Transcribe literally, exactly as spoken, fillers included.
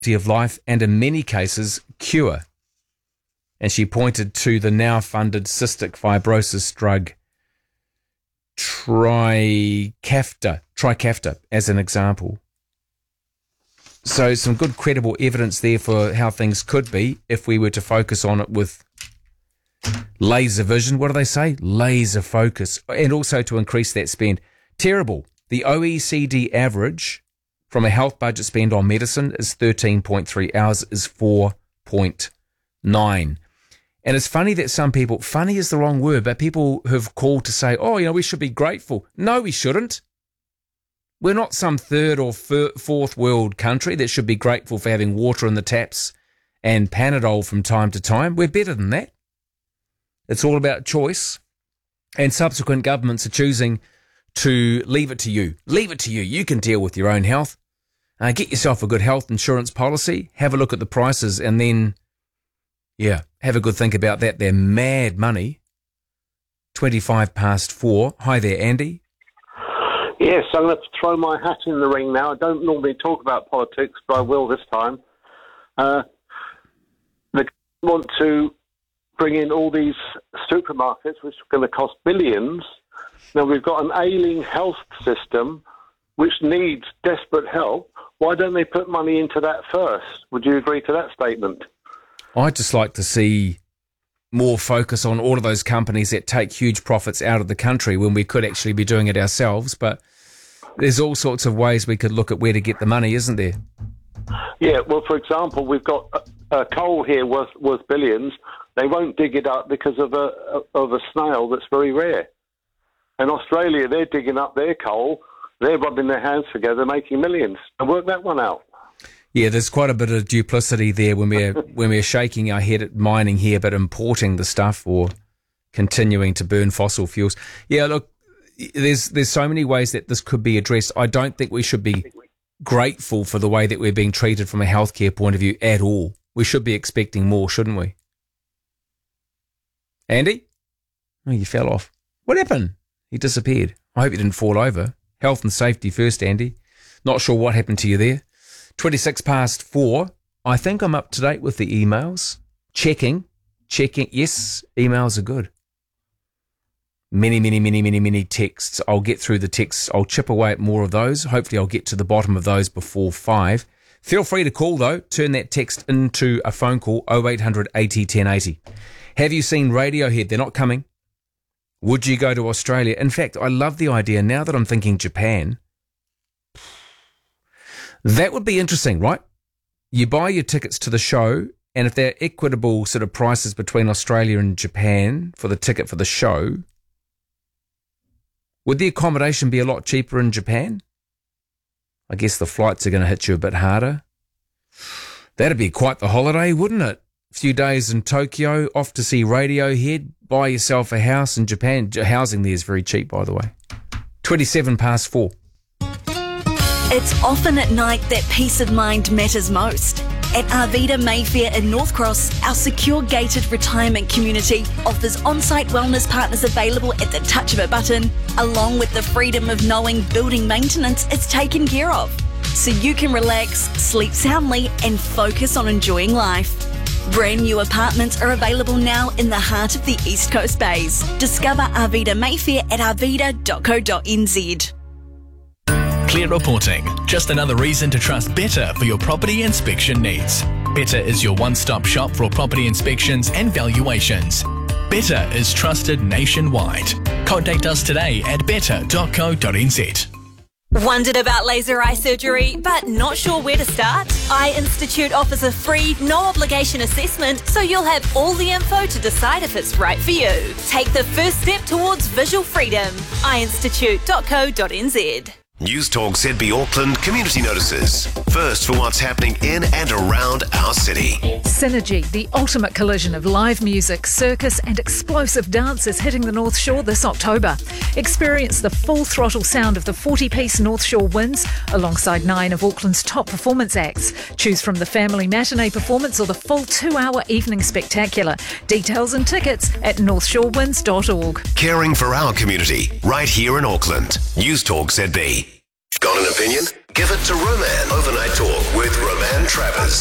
of life and in many cases cure. And she pointed to the now funded cystic fibrosis drug Trikafta, Trikafta as an example. So some good credible evidence there for how things could be if we were to focus on it with laser vision. What do they say? Laser focus. And also to increase that spend. Terrible. The O E C D average from a health budget spend on medicine is thirteen point three. Ours is four point nine. And it's funny that some people, funny is the wrong word, but people have called to say, oh, you know, we should be grateful. No, we shouldn't. We're not some third or fourth world country that should be grateful for having water in the taps and Panadol from time to time. We're better than that. It's all about choice. And subsequent governments are choosing to leave it to you. Leave it to you. You can deal with your own health. Uh, get yourself a good health insurance policy. Have a look at the prices and then, yeah, have a good think about that. They're mad money. twenty-five past four. Hi there, Andy. Yes, I'm going to throw my hat in the ring now. I don't normally talk about politics, but I will this time. Uh, they want to bring in all these supermarkets, which are going to cost billions. Now, we've got an ailing health system which needs desperate help. Why don't they put money into that first? Would you agree to that statement? I'd just like to see more focus on all of those companies that take huge profits out of the country when we could actually be doing it ourselves. But there's all sorts of ways we could look at where to get the money, isn't there? Yeah, well, for example, we've got uh, coal here worth, worth billions. They won't dig it up because of a of a snail that's very rare. In Australia, they're digging up their coal. They're rubbing their hands together, making millions. And work that one out. Yeah, there's quite a bit of duplicity there when we're when we're shaking our head at mining here, but importing the stuff or continuing to burn fossil fuels. Yeah, look, there's there's so many ways that this could be addressed. I don't think we should be grateful for the way that we're being treated from a healthcare point of view at all. We should be expecting more, shouldn't we? Andy? Oh, you fell off. What happened? He disappeared. I hope you didn't fall over. Health and safety first, Andy. Not sure what happened to you there. twenty-six past four. I think I'm up to date with the emails. Checking. Checking. Yes, emails are good. Many, many, many, many, many texts. I'll get through the texts. I'll chip away at more of those. Hopefully I'll get to the bottom of those before five. Feel free to call, though. Turn that text into a phone call, oh eight hundred eighty ten eighty. Have you seen Radiohead? They're not coming. Would you go to Australia? In fact, I love the idea now that I'm thinking Japan. That would be interesting, right? You buy your tickets to the show, and if they're equitable sort of prices between Australia and Japan for the ticket for the show, would the accommodation be a lot cheaper in Japan? I guess the flights are going to hit you a bit harder. That'd be quite the holiday, wouldn't it? A few days in Tokyo, off to see Radiohead, buy yourself a house in Japan. Housing there is very cheap, by the way. twenty-seven past four. It's often at night that peace of mind matters most. At Arvida Mayfair in North Cross, our secure gated retirement community offers on-site wellness partners available at the touch of a button, along with the freedom of knowing building maintenance is taken care of. So you can relax, sleep soundly and focus on enjoying life. Brand new apartments are available now in the heart of the East Coast Bays. Discover Arvida Mayfair at arvida dot co dot n z. Clear reporting. Just another reason to trust Better for your property inspection needs. Better is your one-stop shop for property inspections and valuations. Better is trusted nationwide. Contact us today at better dot co dot n z. Wondered about laser eye surgery, but not sure where to start? Eye Institute offers a free, no-obligation assessment, so you'll have all the info to decide if it's right for you. Take the first step towards visual freedom. eye institute dot co dot n z. News Talk Z B Auckland community notices. First for what's happening in and around our city. Synergy, the ultimate collision of live music, circus and explosive dance is hitting the North Shore this October. Experience the full throttle sound of the forty-piece North Shore Winds alongside nine of Auckland's top performance acts. Choose from the family matinee performance or the full two-hour evening spectacular. Details and tickets at north shore winds dot org. Caring for our community right here in Auckland. News Talk Z B. Got an opinion? Give it to Roman. Overnight Talk with Roman Travers.